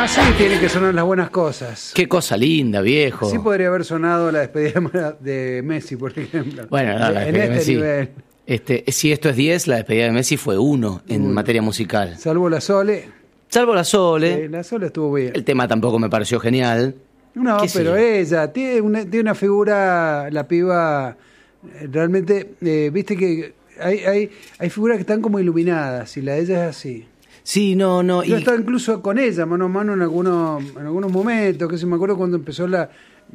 Así tienen que sonar las buenas cosas. Qué cosa linda, viejo. Así podría haber sonado la despedida de Messi, por ejemplo. Bueno, no, la en despedida este de Messi. nivel. Si esto es 10, la despedida de Messi fue 1 en materia musical. Salvo la Sole. Salvo la Sole. La Sole estuvo bien. El tema tampoco me pareció genial. No, pero ella tiene una figura, la piba, realmente, viste que hay figuras que están como iluminadas y la de ella es así. Sí, no. Yo he estado incluso con ella, mano a mano, en algunos momentos, que se me acuerdo cuando empezó las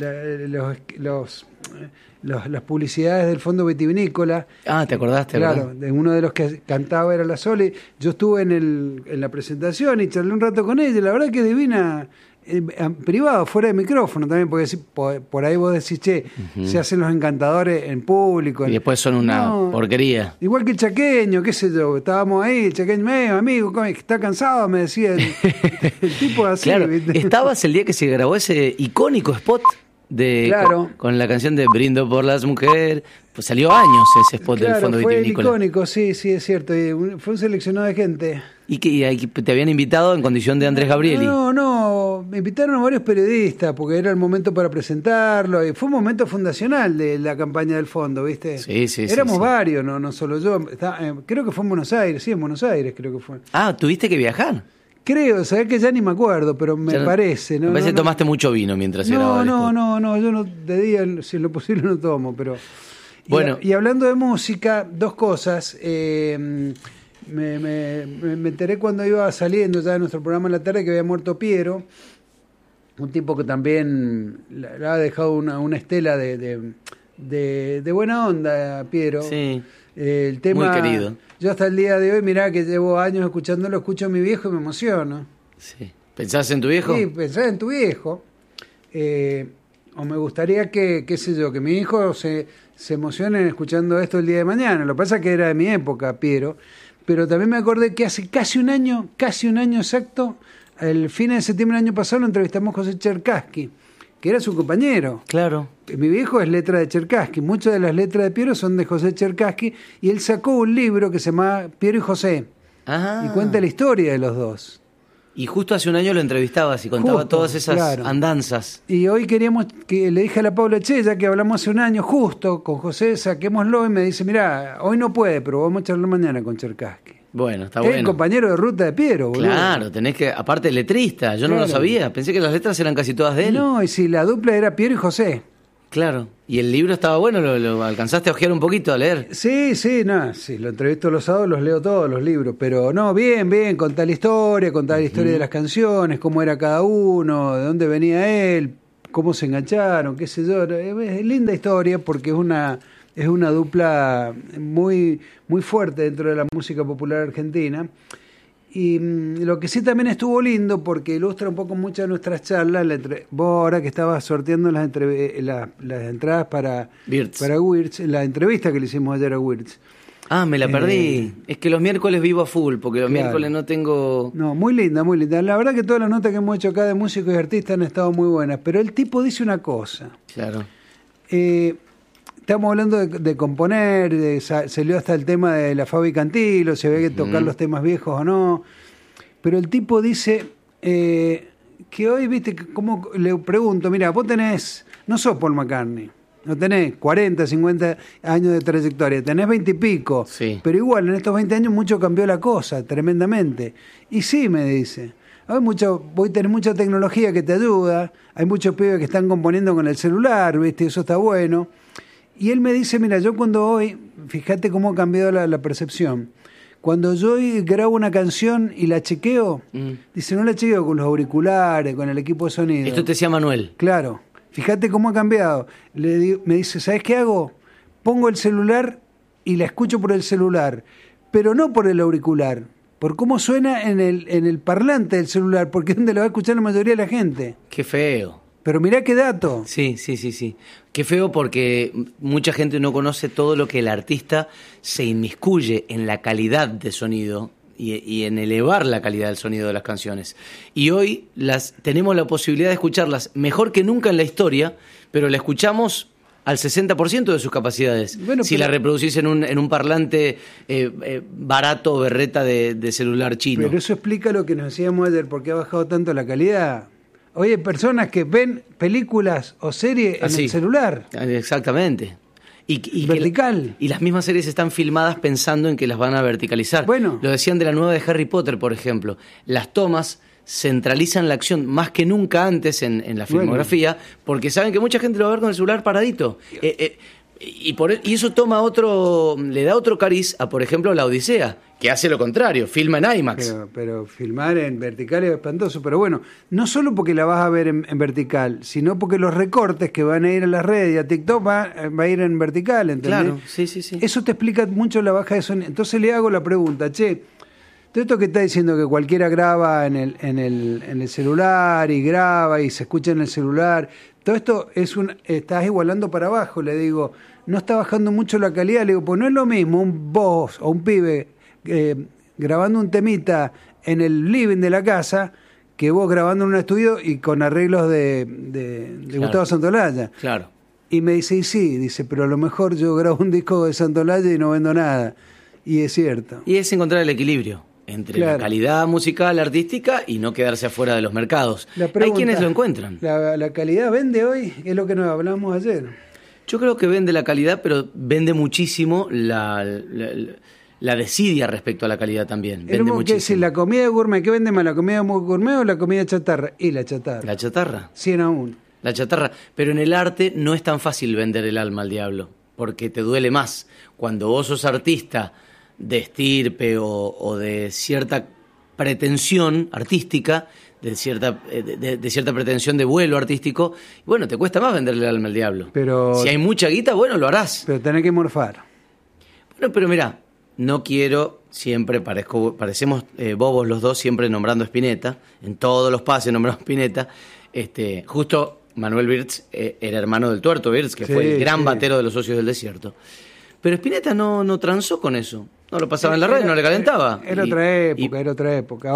publicidades del Fondo Vitivinícola. Ah, ¿te acordaste? Claro, ¿verdad? de uno de los que cantaba era la Sole. Yo estuve en la presentación y charlé un rato con ella. La verdad que es divina, privado, fuera de micrófono también, porque por ahí vos decís, che, se hacen los encantadores en público. Y después son una porquería. Igual que el chaqueño, qué sé yo, estábamos ahí, el chaqueño, amigo, está cansado, me decía el tipo así. Claro, ¿viste? estabas el día que se grabó ese icónico spot Claro. con la canción de Brindo por las mujeres. Pues salió años ese spot del Fondo fue Vitivinícola. icónico, sí, es cierto. Y fue un seleccionado de gente. Y que te habían invitado en condición de Andrés Gabrieli. No, me invitaron a varios periodistas porque era el momento para presentarlo y fue un momento fundacional de la campaña del fondo, ¿viste? Sí. Éramos varios, no solo yo. Creo que fue en Buenos Aires, sí, en Buenos Aires creo que fue. Ah, ¿tuviste que viajar? Creo, sabés que ya ni me acuerdo, pero me parece. Me parece que tomaste mucho vino mientras se grababa. No, yo no, de día, si es lo posible, no tomo, pero... Bueno. Y hablando de música, dos cosas. Me enteré cuando iba saliendo ya de nuestro programa en la tarde que había muerto Piero, un tipo que también le ha dejado una estela de buena onda, Piero. Sí, el tema, muy querido. Yo hasta el día de hoy, mirá que llevo años escuchándolo, escucho a mi viejo y me emociono. Sí. ¿Pensás en tu viejo? Sí, pensás en tu viejo. O me gustaría que, qué sé yo, que mi hijo se emocionen escuchando esto el día de mañana. Lo que pasa es que era de mi época, Piero. Pero también me acordé que hace casi un año exacto, el fin de septiembre del año pasado, lo entrevistamos a José Cherkassky, que era su compañero. Claro. Mi viejo es letra de Cherkassky. Muchas de las letras de Piero son de José Cherkassky. Y él sacó un libro que se llama Piero y José. Ah. Y cuenta la historia de los dos. Y justo hace un año lo entrevistabas y contaba todas esas andanzas. Y hoy queríamos, que le dije a la Paula, che, ya que hablamos hace un año justo con José, saquémoslo, y me dice, mirá, hoy no puede, pero vamos a charlar mañana con Cherkassky. Bueno, está Es bueno. el compañero de ruta de Piero, boludo. Claro, tenés que, aparte letrista, yo no lo sabía, pensé que las letras eran casi todas de él. No, y si la dupla era Piero y José. Claro, y el libro estaba bueno, lo alcanzaste a ojear un poquito, a leer. Sí, lo entrevisto los sábados, los leo todos los libros, pero no, bien, contar la historia de las canciones, cómo era cada uno, de dónde venía él, cómo se engancharon, qué sé yo. Es linda historia porque es una dupla muy, muy fuerte dentro de la música popular argentina. Y lo que sí también estuvo lindo, porque ilustra un poco muchas de nuestras charlas, vos ahora que estabas sorteando las entradas para Wirtz, la entrevista que le hicimos ayer a Wirtz. Ah, me la perdí. Es que los miércoles vivo a full, porque los miércoles no tengo... No, muy linda, muy linda. La verdad que todas las notas que hemos hecho acá de músicos y artistas han estado muy buenas, pero el tipo dice una cosa. Claro. Estamos hablando de componer, salió hasta el tema de la Fabi Cantilo, si había que tocar los temas viejos o no. Pero el tipo dice que hoy, viste, como le pregunto, mira, vos no sos Paul McCartney, no tenés 40, 50 años de trayectoria, tenés 20 y pico, sí. Pero igual en estos 20 años mucho cambió la cosa, tremendamente. Y sí, me dice, vos tenés mucha tecnología que te ayuda, hay muchos pibes que están componiendo con el celular, viste, eso está bueno. Y él me dice, mira, yo cuando hoy, fíjate cómo ha cambiado la percepción. Cuando yo hoy grabo una canción y la chequeo, dice, no la chequeo con los auriculares, con el equipo de sonido. Esto te decía Manuel. Claro, fíjate cómo ha cambiado. Me dice, ¿sabes qué hago? Pongo el celular y la escucho por el celular, pero no por el auricular, por cómo suena en el parlante del celular, porque es donde lo va a escuchar la mayoría de la gente. Qué feo. Pero mirá qué dato. Sí. Qué feo porque mucha gente no conoce todo lo que el artista se inmiscuye en la calidad de sonido y en elevar la calidad del sonido de las canciones. Y hoy tenemos la posibilidad de escucharlas mejor que nunca en la historia, pero la escuchamos al 60% de sus capacidades. Bueno, si la reproducís en un parlante barato o berreta de celular chino. Pero eso explica lo que nos decíamos ayer, por qué ha bajado tanto la calidad. Hoy hay personas que ven películas o series en el celular. Exactamente. Y vertical. Y las mismas series están filmadas pensando en que las van a verticalizar. Bueno. Lo decían de la nueva de Harry Potter, por ejemplo. Las tomas centralizan la acción más que nunca antes en la filmografía, porque saben que mucha gente lo va a ver con el celular paradito. Y eso le da otro cariz a, por ejemplo, La Odisea, que hace lo contrario, filma en IMAX. Pero filmar en vertical es espantoso. Pero bueno, no solo porque la vas a ver en vertical, sino porque los recortes que van a ir a las redes y a TikTok va a ir en vertical, ¿entendés? Claro, sí. Eso te explica mucho la baja de sonido. Entonces le hago la pregunta, todo esto que está diciendo que cualquiera graba en el celular y graba y se escucha en el celular, todo esto estás igualando para abajo. Le digo, no está bajando mucho la calidad. Le digo, pues no es lo mismo vos o un pibe grabando un temita en el living de la casa que vos grabando en un estudio y con arreglos de claro. Gustavo Santolaya. Claro. Y me dice, pero a lo mejor yo grabo un disco de Santolaya y no vendo nada. Y es cierto. Y es encontrar el equilibrio entre la calidad musical, artística y no quedarse afuera de los mercados. Hay quienes lo encuentran. ¿La calidad vende hoy? Es lo que nos hablamos ayer. Yo creo que vende la calidad, pero vende muchísimo la desidia respecto a la calidad también. Vende muchísimo. Que si la comida gourmet, ¿qué vende más? ¿La comida gourmet o la comida chatarra? Y la chatarra. La chatarra. 100-1. La chatarra. Pero en el arte no es tan fácil vender el alma al diablo, porque te duele más. Cuando vos sos artista de estirpe o de cierta pretensión artística, de cierta pretensión de vuelo artístico, bueno, te cuesta más venderle el alma al diablo. Pero si hay mucha guita, bueno, lo harás. Pero tenés que morfar. Bueno, pero mirá, no quiero, siempre parecemos bobos los dos, siempre nombrando a Spinetta, en todos los pases nombramos a Spinetta. Justo Manuel Wirtz era hermano del Tuerto Wirtz, que fue el gran batero de Los Socios del Desierto. Pero Spinetta no transó con eso. No lo pasaba en la radio, no le calentaba. Era otra época.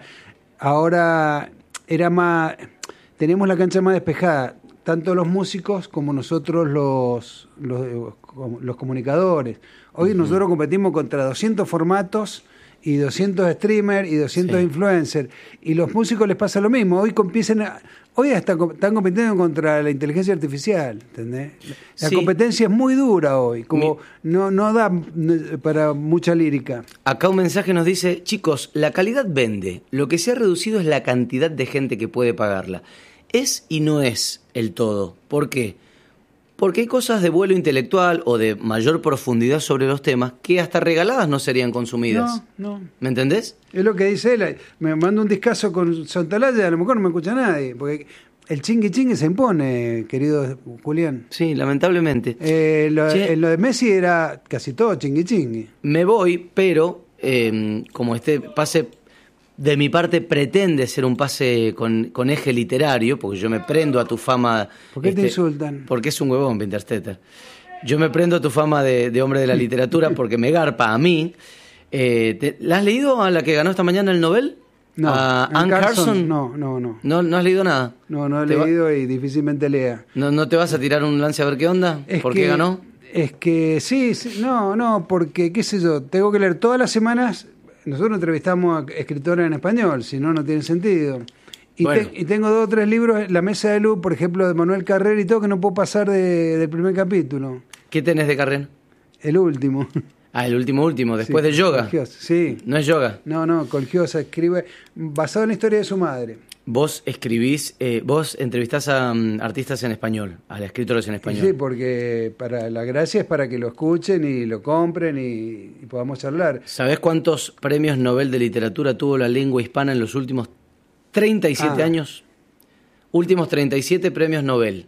Ahora era más... Teníamos la cancha más despejada, tanto los músicos como nosotros los comunicadores. Hoy nosotros competimos contra 200 formatos y 200 streamers y 200 influencers. Y los músicos les pasa lo mismo. Hoy hasta están compitiendo contra la inteligencia artificial, ¿entendés? La competencia es muy dura hoy, no da para mucha lírica. Acá un mensaje nos dice, chicos, la calidad vende, lo que se ha reducido es la cantidad de gente que puede pagarla. Es y no es el todo. ¿Por qué? Porque hay cosas de vuelo intelectual o de mayor profundidad sobre los temas que hasta regaladas no serían consumidas. No. ¿Me entendés? Es lo que dice él. Me manda un discazo con Santolaya, a lo mejor no me escucha nadie, porque el chingui se impone, querido Julián. Sí, lamentablemente. Lo de Messi era casi todo chingui. Me voy, pero como este pase de mi parte pretende ser un pase con eje literario, porque yo me prendo a tu fama... ¿Por qué te insultan? Porque es un huevón, Winterstetter. Yo me prendo a tu fama de hombre de la literatura porque me garpa a mí. ¿La has leído a la que ganó esta mañana el Nobel? No. ¿A Anne Carson? No. ¿No has leído nada? No he leído y difícilmente lea. ¿No te vas a tirar un lance a ver qué onda? ¿Por qué ganó? Es que sí, porque qué sé yo, tengo que leer todas las semanas. Nosotros entrevistamos a escritores en español, si no tiene sentido. Y tengo 2 o 3 libros, La Mesa de Luz, por ejemplo, de Manuel Carrera y todo, que no puedo pasar del primer capítulo. ¿Qué tenés de Carrera? El último. Ah, el último, después de yoga. Colgiosa, sí. ¿No es yoga? No, Colgiosa, escribe basado en la historia de su madre. Vos escribís, vos entrevistás a artistas en español, a escritores en español. Sí, porque la gracia es para que lo escuchen y lo compren y podamos charlar. ¿Sabés cuántos premios Nobel de literatura tuvo la lengua hispana en los últimos 37 años? Últimos 37 premios Nobel.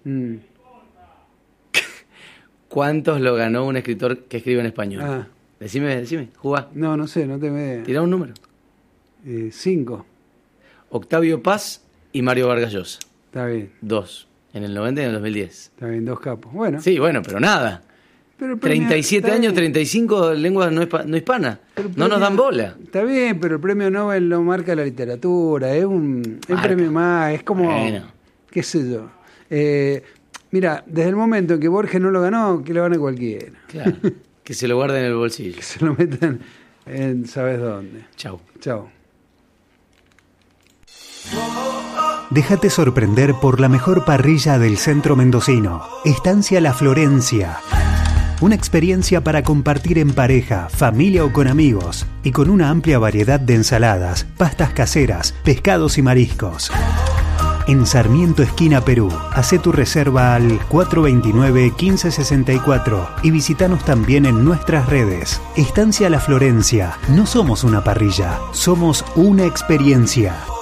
¿Cuántos lo ganó un escritor que escribe en español? Decime, jugá. No sé, no te me... Tirá un número. 5. Octavio Paz y Mario Vargas Llosa. Está bien. 2, en el 90 y en el 2010. Está bien, 2 capos. Bueno. Sí, pero nada. Pero 37 años, 35 lenguas no hispanas. No nos dan bola. Está bien, pero el premio Nobel no marca la literatura. Es un premio más. Es como... Bueno. Qué sé yo. Mira, desde el momento en que Borges no lo ganó, que lo gane cualquiera. Claro, que se lo guarden en el bolsillo. Que se lo metan en ¿sabes dónde? Chau. Chau. Déjate sorprender por la mejor parrilla del centro mendocino. Estancia La Florencia. Una experiencia para compartir en pareja, familia o con amigos. Y con una amplia variedad de ensaladas, pastas caseras, pescados y mariscos. En Sarmiento, esquina Perú. Hacé tu reserva al 429-1564 y visítanos también en nuestras redes. Estancia La Florencia. No somos una parrilla, somos una experiencia.